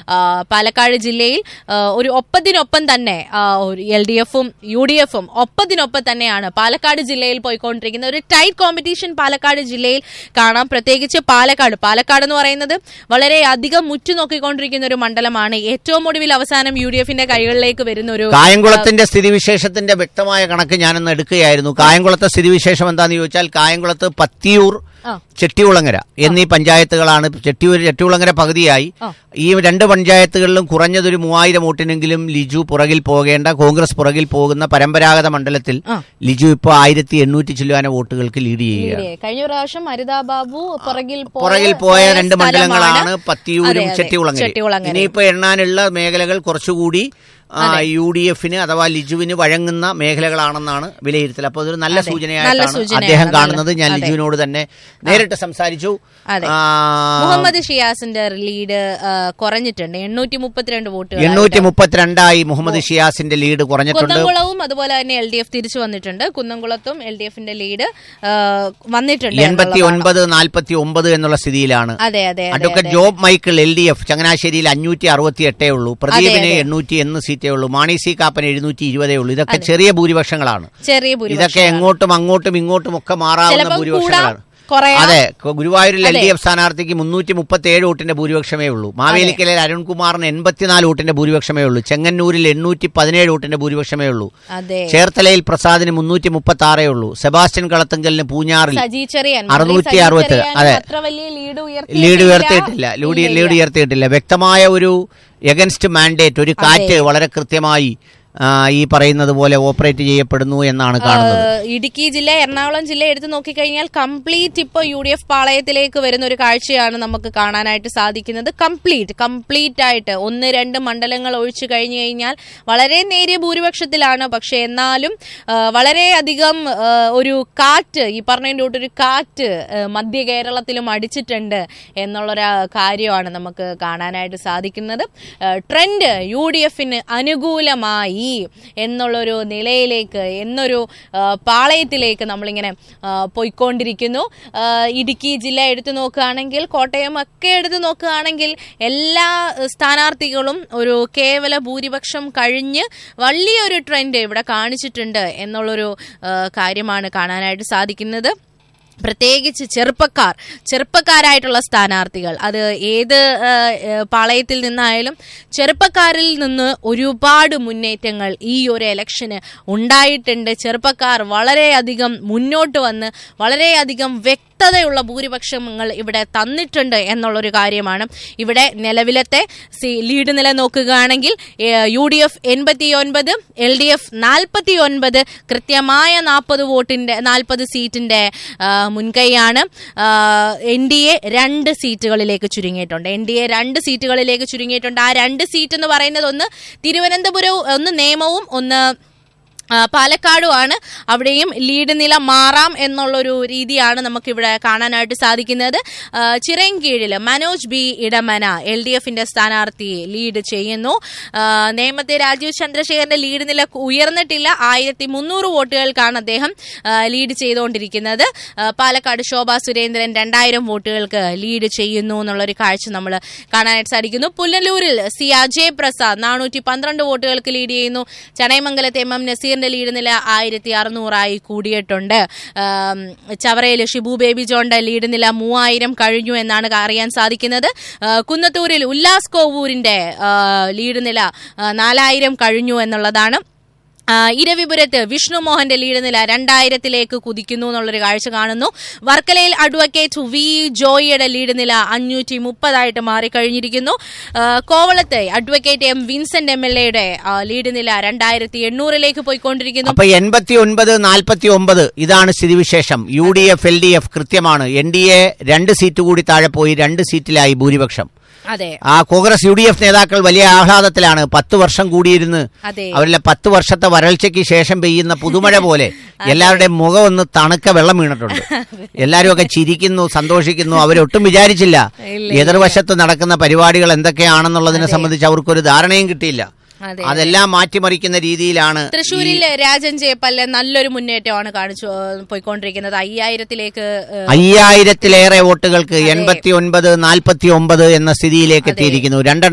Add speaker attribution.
Speaker 1: പാലക്കാട് ജില്ലയിൽ ഒരു ഒപ്പത്തിനൊപ്പം തന്നെ LDFും UDFും ഒപ്പത്തിനൊപ്പം തന്നെയാണ് പാലക്കാട് ജില്ലയിൽ പോയിക്കൊണ്ടിരിക്കുന്നത്. ഒരു ടൈറ്റ് കോമ്പറ്റീഷൻ പാലക്കാട് ജില്ലയിൽ കാണാം. പ്രത്യേകിച്ച് പാലക്കാട് എന്ന് പറയുന്നത് വളരെ അധികം മുറ്റുനോക്കിക്കൊണ്ടിരിക്കുന്ന ഒരു മണ്ഡലമാണ്. ഏറ്റവും ഒടുവിൽ അവസാനം UDFന്റെ കൈകളിലേക്ക് വരുന്ന ഒരു
Speaker 2: കായംകുളത്തിന്റെ സ്ഥിതിവിശേഷത്തിന്റെ വ്യക്തമായ കണക്ക് ഞാനൊന്ന് എടുക്കുകയായിരുന്നു. കായംകുളത്തെ സ്ഥിതിവിശേഷം എന്താണെന്ന് ചോദിച്ചാൽ, കായംകുളത്ത് പത്തിയൂർ, ചെട്ടികുളങ്ങര എന്നീ പഞ്ചായത്തുകളാണ്. ചെട്ടികുളങ്ങര പകുതിയായി. ഈ രണ്ട് പഞ്ചായത്തുകളിലും കുറഞ്ഞതൊരു 3000 വോട്ടിനെങ്കിലും ലിജു പുറകിൽ പോകേണ്ട, കോൺഗ്രസ് പുറകിൽ പോകുന്ന പരമ്പരാഗത മണ്ഡലത്തിൽ ലിജു ഇപ്പൊ 1800 ചില്ലുവാന വോട്ടുകൾക്ക് ലീഡ് ചെയ്യുക.
Speaker 1: കഴിഞ്ഞ പ്രാവശ്യം ഹരിതാ ബാബു
Speaker 2: പുറകിൽ പോയ രണ്ട് മണ്ഡലങ്ങളാണ് പത്തിയൂരും ചെട്ടികുളങ്ങര. ഇനിയിപ്പോ എണ്ണാനുള്ള മേഖലകൾ കുറച്ചുകൂടി UDFന് അഥവാ ലിജുവിന് വഴങ്ങുന്ന മേഖലകളാണെന്നാണ് വിലയിരുത്തൽ. അപ്പോൾ അതൊരു നല്ല സൂചനയായിട്ടാണ് അദ്ദേഹം കാണുന്നത്. ഞാൻ ലിജുവിനോട് തന്നെ നേരിട്ട് സംസാരിച്ചു.
Speaker 1: മുഹമ്മദ് ഷിയാസിന്റെ ലീഡ് കുറഞ്ഞിട്ടുണ്ട്. 832 വോട്ടുകൾ
Speaker 2: 832 മുഹമ്മദ് ഷിയാസിന്റെ ലീഡ് കുറഞ്ഞിട്ടുണ്ട്.
Speaker 1: കുന്നംകുളവും അതുപോലെ തന്നെ LDF തിരിച്ചു വന്നിട്ടുണ്ട്. കുന്നംകുളത്തും LDFന്റെ ലീഡ് വന്നിട്ടുണ്ട്.
Speaker 2: 89-49 എന്നുള്ള സ്ഥിതിയിലാണ്. അഡ്വക്കേറ്റ് ജോബ് മൈക്കിൾ LDF ചങ്ങനാശ്ശേരിയിൽ 568 ഉള്ളൂ. പ്രദീപിന് 801 സീറ്റേ ഉള്ളൂ. മാണി സി കാപ്പന് 720 ഉള്ളൂ. ഇതൊക്കെ ചെറിയ ഭൂരിപക്ഷങ്ങളാണ്. ഇതൊക്കെ എങ്ങോട്ടും അങ്ങോട്ടും ഇങ്ങോട്ടും ഒക്കെ മാറാവുന്ന ഭൂരിപക്ഷങ്ങളാണ്. അതെ, ഗുരുവായൂരിൽ LDF സ്ഥാനാർത്ഥിക്ക് 337 വോട്ടിന്റെ ഭൂരിപക്ഷമേ ഉള്ളൂ. മാവേലിക്കലിൽ അരുൺകുമാറിന് 84 വോട്ടിന്റെ ഭൂരിപക്ഷമേ ഉള്ളൂ. ചെങ്ങന്നൂരിൽ 817 വോട്ടിന്റെ ഭൂരിപക്ഷമേ ഉള്ളൂ. ചേർത്തലയിൽ പ്രസാദിന് 336 ഉള്ളൂ. സെബാസ്റ്റ്യൻ കളത്തുങ്കലിന് പൂഞ്ഞാറിൽ 660. അതെ, ലീഡ് ഉയർത്തിയിട്ടില്ല. വ്യക്തമായ ഒരു എഗൻസ്റ്റ് മാൻഡേറ്റ്, ഒരു കാറ്റ് വളരെ കൃത്യമായി ഈ പറയുന്നത് പോലെ ഓപ്പറേറ്റ് ചെയ്യപ്പെടുന്നു എന്നാണ് കാണുന്നത്.
Speaker 1: ഇടുക്കി ജില്ല, എറണാകുളം ജില്ല എടുത്തു നോക്കിക്കഴിഞ്ഞാൽ കംപ്ലീറ്റ് ഇപ്പോൾ UDF പാളയത്തിലേക്ക് വരുന്ന ഒരു കാഴ്ചയാണ് നമുക്ക് കാണാനായിട്ട് സാധിക്കുന്നത്. കംപ്ലീറ്റ് ആയിട്ട് 1-2 മണ്ഡലങ്ങൾ ഒഴിച്ചു കഴിഞ്ഞു കഴിഞ്ഞാൽ വളരെ നേരിയ ഭൂരിപക്ഷത്തിലാണ്. പക്ഷെ എന്നാലും വളരെയധികം ഒരു കാറ്റ്, ഈ പറഞ്ഞതിൻ്റെ ഒരു കാറ്റ് മധ്യ കേരളത്തിലും അടിച്ചിട്ടുണ്ട് എന്നുള്ളൊരു കാര്യമാണ് നമുക്ക് കാണാനായിട്ട് സാധിക്കുന്നത്. ട്രെൻഡ് UDFന് അനുകൂലമായി എന്നുള്ളൊരു നിലയിലേക്ക്, എന്നൊരു പാളയത്തിലേക്ക് നമ്മളിങ്ങനെ പോയിക്കൊണ്ടിരിക്കുന്നു. ഇടുക്കി ജില്ല എടുത്തു നോക്കുകയാണെങ്കിൽ, കോട്ടയം ഒക്കെ എടുത്തു നോക്കുകയാണെങ്കിൽ എല്ലാ സ്ഥാനാർത്ഥികളും ഒരു കേവല ഭൂരിപക്ഷം കഴിഞ്ഞ് വലിയൊരു ട്രെൻഡ് ഇവിടെ കാണിച്ചിട്ടുണ്ട് എന്നുള്ളൊരു കാര്യമാണ് കാണാനായിട്ട് സാധിക്കുന്നത്. പ്രത്യേകിച്ച് ചെറുപ്പക്കാരായിട്ടുള്ള സ്ഥാനാർത്ഥികൾ, അത് ഏത് പാളയത്തിൽ നിന്നായാലും ചെറുപ്പക്കാരിൽ നിന്ന് ഒരുപാട് മുന്നേറ്റങ്ങൾ ഈ ഒരു ഇലക്ഷന് ഉണ്ടായിട്ടുണ്ട്. ചെറുപ്പക്കാർ വളരെയധികം മുന്നോട്ട് വന്ന് വളരെയധികം വ്യക്തതയുള്ള ഭൂരിപക്ഷങ്ങൾ ഇവിടെ തന്നിട്ടുണ്ട് എന്നുള്ളൊരു കാര്യമാണ്. ഇവിടെ നിലവിലത്തെ ലീഡ് നില നോക്കുകയാണെങ്കിൽ UDF 89, LDF 49, കൃത്യമായ 40 സീറ്റിന്റെ മുൻകൈയാണ്. NDA 2 സീറ്റുകളിലേക്ക് ചുരുങ്ങിയിട്ടുണ്ട്. ആ 2 സീറ്റ് എന്ന് പറയുന്നത് ഒന്ന് തിരുവനന്തപുരവും, ഒന്ന് നേമവും, ഒന്ന് പാലക്കാടുമാണ്. അവിടെയും ലീഡ് നില മാറാം എന്നുള്ളൊരു രീതിയാണ് നമുക്കിവിടെ കാണാനായിട്ട് സാധിക്കുന്നത്. ചിറയൻകീഴിൽ മനോജ് B. ഇടമന LDFന്റെ സ്ഥാനാർത്ഥി ലീഡ് ചെയ്യുന്നു. നേമത്തെ രാജീവ് ചന്ദ്രശേഖരന്റെ ലീഡ് നില ഉയർന്നിട്ടില്ല. 1300 വോട്ടുകൾക്കാണ് അദ്ദേഹം ലീഡ് ചെയ്തുകൊണ്ടിരിക്കുന്നത്. പാലക്കാട് ശോഭാ സുരേന്ദ്രൻ 2000 വോട്ടുകൾക്ക് ലീഡ് ചെയ്യുന്നു എന്നുള്ളൊരു കാഴ്ച നമ്മൾ കാണാനായിട്ട് സാധിക്കുന്നു. പുനലൂരിൽ C. അജയ് പ്രസാദ് 412 വോട്ടുകൾക്ക് ലീഡ് ചെയ്യുന്നു. ചടയമംഗലത്തെ MM നസീർ ലീഡ് നില 1600 കൂടിയിട്ടുണ്ട്. ചവറയിൽ ഷിബു ബേബി ജോണിന്റെ ലീഡ് നില 3000 കഴിഞ്ഞു എന്നാണ് അറിയാൻ സാധിക്കുന്നത്. കുന്നത്തൂരിൽ ഉല്ലാസ് കോവൂരിന്റെ ലീഡ് നില 4000 കഴിഞ്ഞു എന്നുള്ളതാണ്. ഇരവിപുരത്ത് വിഷ്ണു മോഹന്റെ ലീഡ് നില 2000 കുതിക്കുന്നു എന്നുള്ളൊരു കാഴ്ച കാണുന്നു. വർക്കലയിൽ അഡ്വക്കേറ്റ് V. ജോയിയുടെ ലീഡ് നില 530 മാറിക്കഴിഞ്ഞിരിക്കുന്നു. കോവളത്ത് അഡ്വക്കേറ്റ് M. വിൻസെന്റ് MLAയുടെ ലീഡ് നില 2800 പോയിക്കൊണ്ടിരിക്കുന്നു.
Speaker 2: അപ്പൊ 89-49 ഇതാണ് സ്ഥിതിവിശേഷം. UDF LDF കൃത്യമാണ്. NDA 2 സീറ്റ് കൂടി താഴെ പോയി 2 സീറ്റിലായി ഭൂരിപക്ഷം. കോൺഗ്രസ് UDF നേതാക്കൾ വലിയ ആഹ്ലാദത്തിലാണ്. 10 വർഷം കൂടിയിരുന്ന് അവരിലെ 10 വർഷത്തെ വരൾച്ചയ്ക്ക് ശേഷം പെയ്യുന്ന പുതുമഴ പോലെ എല്ലാവരുടെയും മുഖം ഒന്ന് തണുക്ക വെള്ളം വീണിട്ടുണ്ട്. എല്ലാവരും ഒക്കെ ചിരിക്കുന്നു, സന്തോഷിക്കുന്നു. അവരൊട്ടും വിചാരിച്ചില്ല എതിർവശത്ത് നടക്കുന്ന പരിപാടികൾ എന്തൊക്കെയാണെന്നുള്ളതിനെ സംബന്ധിച്ച് അവർക്കൊരു ധാരണയും കിട്ടിയില്ല. അതെല്ലാം മാറ്റിമറിക്കുന്ന രീതിയിലാണ്.
Speaker 1: തൃശ്ശൂരിൽ രാജൻ ജയപ്പല്ല നല്ലൊരു മുന്നേറ്റമാണ് കാണിച്ചു പോയിക്കൊണ്ടിരിക്കുന്നത്.
Speaker 2: 5000-ലേറെ വോട്ടുകൾക്ക് 89-49 എന്ന സ്ഥിതിയിലേക്ക് എത്തിയിരിക്കുന്നു.